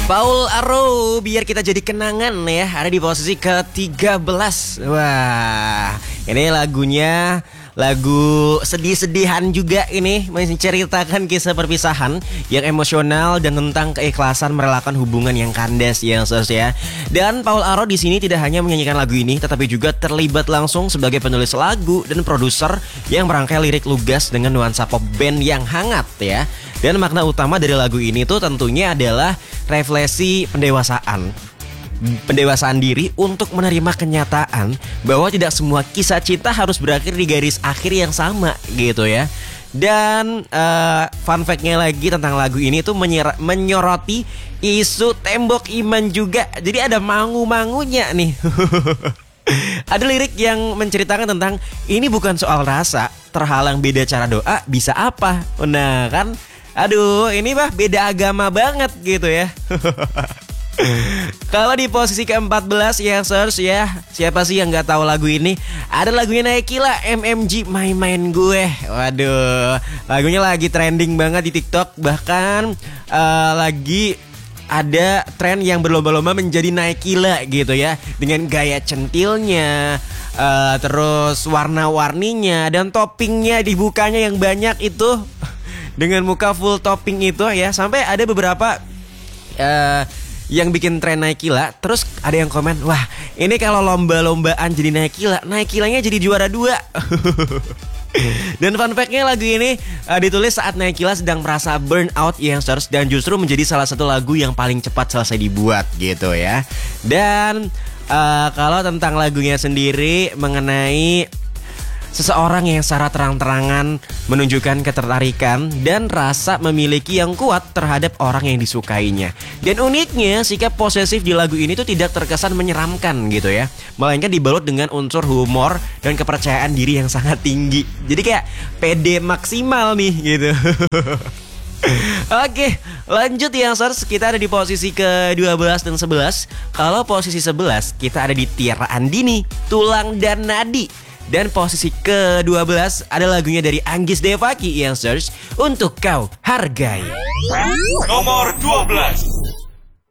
Paul Arrow, biar kita jadi kenangan ya. Ada di posisi ke-13. Wah, ini lagunya lagu sedih-sedihan juga ini, menceritakan kisah perpisahan yang emosional dan tentang keikhlasan merelakan hubungan yang kandas ya, ya. Dan Paul Arrow di sini tidak hanya menyanyikan lagu ini, tetapi juga terlibat langsung sebagai penulis lagu dan produser yang merangkai lirik lugas dengan nuansa pop band yang hangat ya. Dan makna utama dari lagu ini tuh tentunya adalah refleksi pendewasaan diri untuk menerima kenyataan bahwa tidak semua kisah cinta harus berakhir di garis akhir yang sama gitu ya. Dan fun fact-nya lagi tentang lagu ini tuh menyoroti isu tembok iman juga. Jadi ada mangu-mangunya nih. Ada lirik yang menceritakan tentang ini bukan soal rasa, terhalang beda cara doa bisa apa. Nah kan, aduh ini mah beda agama banget gitu ya. Kalau di posisi ke-14 ya search ya, siapa sih yang gak tahu lagu ini? Ada lagunya Naikila, MMG Main-Main Gue. Waduh, lagunya lagi trending banget di TikTok. Bahkan lagi ada tren yang berlomba-lomba menjadi Naikila gitu ya, dengan gaya centilnya, terus warna-warninya, dan toppingnya dibukanya yang banyak itu. Dengan muka full topping itu ya. Sampai ada beberapa yang bikin tren Naikila. Terus ada yang komen, wah ini kalau lomba-lombaan jadi Naikila, Naikilanya jadi juara 2. Dan fun fact-nya lagu ini ditulis saat Naikila sedang merasa burnout youngsters, dan justru menjadi salah satu lagu yang paling cepat selesai dibuat gitu ya. Dan kalau tentang lagunya sendiri mengenai seseorang yang secara terang-terangan menunjukkan ketertarikan dan rasa memiliki yang kuat terhadap orang yang disukainya. Dan uniknya sikap posesif di lagu ini tuh tidak terkesan menyeramkan gitu ya, melainkan dibalut dengan unsur humor dan kepercayaan diri yang sangat tinggi. Jadi kayak pede maksimal nih gitu. Oke, lanjut ya Sars. Kita ada di posisi ke-12 dan 11. Kalau posisi 11 kita ada di Tiara Andini, Tulang dan Nadi. Dan posisi ke-12 ada lagunya dari Anggis Devaki yang search Untuk Kau Hargai. Nomor 12.